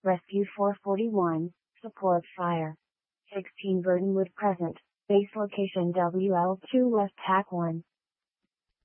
Rescue 441, support fire. 16 Burtonwood Crescent, base location WL2 West Tack 1.